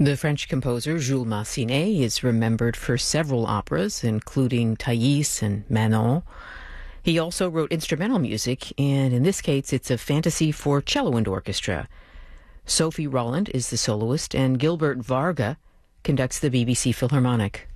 The French composer Jules Massenet is remembered for several operas, including Thais and Manon. He also wrote instrumental music, and in this case, it's a fantasy for cello and orchestra. Sophie Rolland is the soloist, and Gilbert Varga conducts the BBC Philharmonic.